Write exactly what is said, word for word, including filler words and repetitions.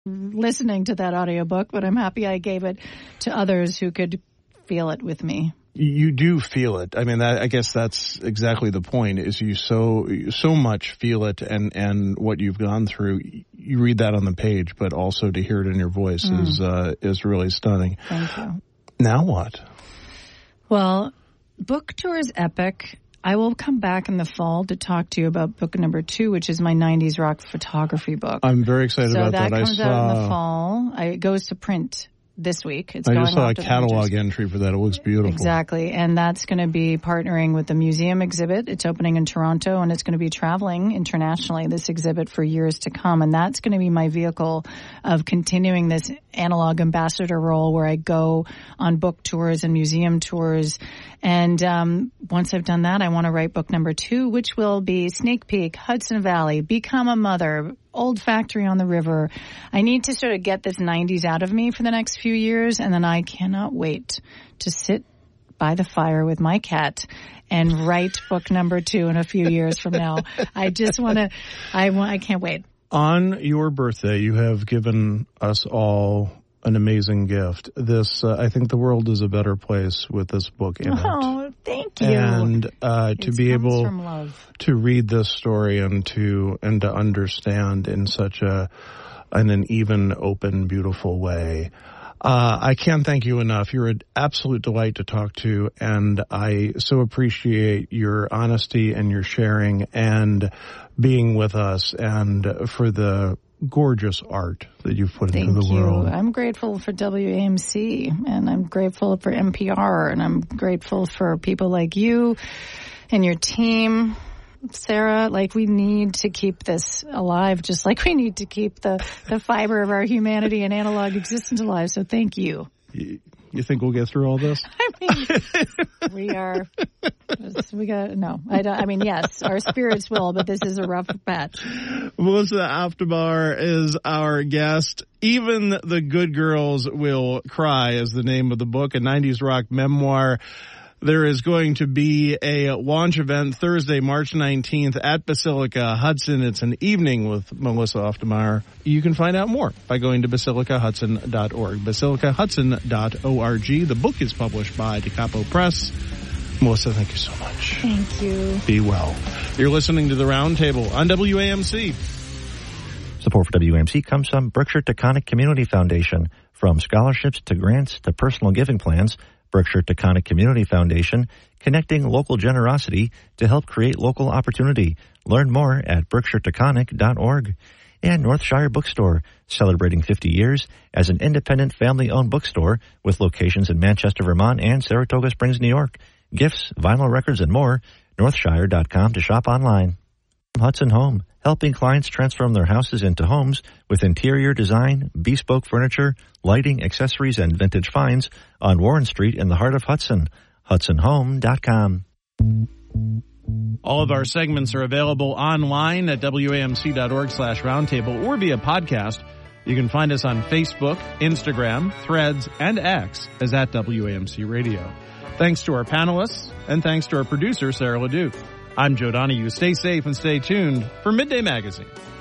listening to that audiobook, but I'm happy I gave it to others who could feel it with me. You do feel it. I mean, that, I guess that's exactly the point, is you so so much feel it, and, and what you've gone through. You read that on the page, but also to hear it in your voice mm. is uh, is really stunning. Thank you. Now what? Well, book tour is epic. I will come back in the fall to talk to you about book number two, which is my nineties rock photography book. I'm very excited so about that. that. So that comes I saw, out in the fall. I, it goes to print this week. It's I going just saw off a to catalog entry for that. It looks beautiful. Exactly. And that's going to be partnering with the museum exhibit. It's opening in Toronto, and it's going to be traveling internationally, this exhibit, for years to come. And that's going to be my vehicle of continuing this analog ambassador role, where I go on book tours and museum tours. And um, once I've done that, I want to write book number two, which will be Snake Peak, Hudson Valley, Become a Mother, Old Factory on the River. I need to sort of get this nineties out of me for the next few years, and then I cannot wait to sit by the fire with my cat and write book number two in a few years from now. I just want to, I want, I can't wait. On your birthday, you have given us all an amazing gift. This, uh, I think the world is a better place with this book in oh, it. Oh, thank you. And uh, to it be able from love. to read this story and to and to understand in such a in an even, open, beautiful way. Uh, I can't thank you enough. You're an absolute delight to talk to, and I so appreciate your honesty and your sharing and being with us, and for the gorgeous art that you've put Thank into the you. world. I'm grateful for W A M C, and I'm grateful for N P R, and I'm grateful for people like you and your team, Sarah. Like, we need to keep this alive, just like we need to keep the, the fiber of our humanity and analog existence alive. So thank you. You, you think we'll get through all this? I mean, we are, we got, no, I don't, I mean, yes, our spirits will, but this is a rough patch. Melissa Aftabar is our guest. Even the Good Girls Will Cry is the name of the book, a nineties rock memoir. There is going to be a launch event Thursday, March nineteenth at Basilica Hudson. It's an evening with Melissa Aftabar. You can find out more by going to basilica hudson dot org, basilica hudson dot org. The book is published by Da Capo Press. Melissa, thank you so much. Thank you. Be well. You're listening to The Roundtable on W A M C. Support for W A M C comes from Berkshire Taconic Community Foundation. From scholarships to grants to personal giving plans, Berkshire Taconic Community Foundation, connecting local generosity to help create local opportunity. Learn more at berkshire taconic dot org. And Northshire Bookstore, celebrating fifty years as an independent family-owned bookstore with locations in Manchester, Vermont and Saratoga Springs, New York. Gifts, vinyl records, and more. Northshire dot com to shop online. Hudson Home, helping clients transform their houses into homes with interior design, bespoke furniture, lighting, accessories, and vintage finds on Warren Street in the heart of Hudson. hudson home dot com. All of our segments are available online at W A M C dot org slash roundtable or via podcast. You can find us on Facebook, Instagram, Threads, and X as at W A M C Radio. Thanks to our panelists, and thanks to our producer, Sarah LeDuc. I'm Joe Donahue. Stay safe and stay tuned for Midday Magazine.